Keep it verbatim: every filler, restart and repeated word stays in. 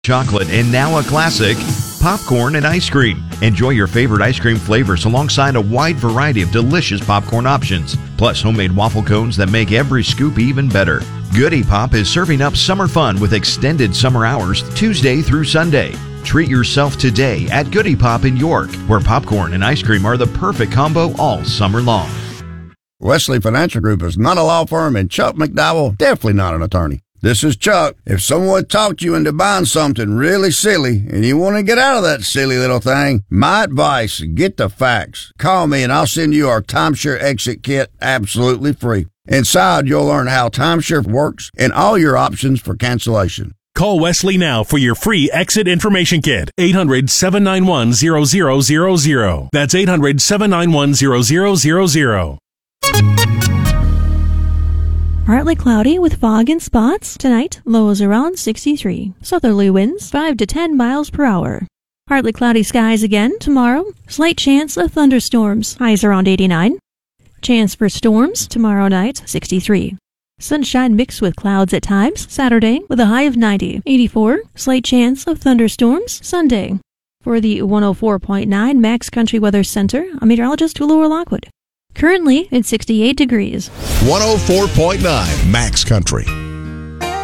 Chocolate and now a classic, popcorn and ice cream. Enjoy your favorite ice cream flavors alongside a wide variety of delicious popcorn options, plus homemade waffle cones that make every scoop even better. Goody Pop is serving up summer fun with extended summer hours Tuesday through Sunday. Treat yourself today at Goody Pop in York, where popcorn and ice cream are the perfect combo all summer long. Wesley Financial Group is not a law firm, and Chuck McDowell definitely not an attorney. This is Chuck. If someone talked you into buying something really silly and you want to get out of that silly little thing, my advice, get the facts. Call me and I'll send you our timeshare exit kit absolutely free. Inside, you'll learn how timeshare works and all your options for cancellation. Call Wesley now for your free exit information kit. eight hundred, seven nine one, zero zero zero zero. That's eight hundred, seven nine one, zero zero zero zero. Partly cloudy with fog and spots. Tonight, lows around sixty-three. Southerly winds five to ten miles per hour. Partly cloudy skies again tomorrow. Slight chance of thunderstorms. Highs around eighty-nine. Chance for storms tomorrow night, sixty-three. Sunshine mixed with clouds at times. Saturday with a high of ninety. eighty-four. Slight chance of thunderstorms Sunday. For the one oh four point nine Max Country Weather Center, I'm meteorologist Laura Lockwood. Currently, it's sixty-eight degrees. one oh four point nine Max Country.